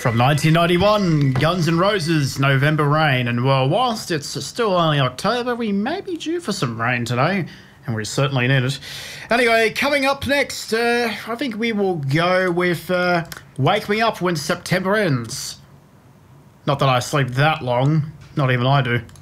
From 1991, Guns N' Roses, November Rain. And well, whilst it's still only October, we may be due for some rain today, and we certainly need it. Anyway, coming up next, I think we will go with Wake Me Up When September Ends. Not that I sleep that long, not even I do.